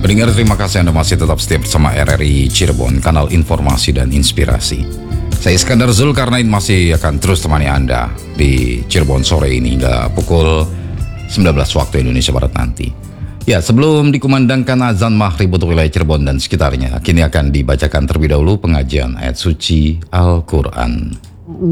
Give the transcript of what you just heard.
Pendengar, terima kasih Anda masih tetap setia bersama RRI Cirebon, kanal informasi dan inspirasi. Saya Iskandar Zulkarnain masih akan terus temani Anda di Cirebon sore ini hingga pukul 19 waktu Indonesia Barat nanti. Ya, sebelum dikumandangkan azan maghrib untuk wilayah Cirebon dan sekitarnya, kini akan dibacakan terlebih dahulu pengajian ayat suci Al-Quran.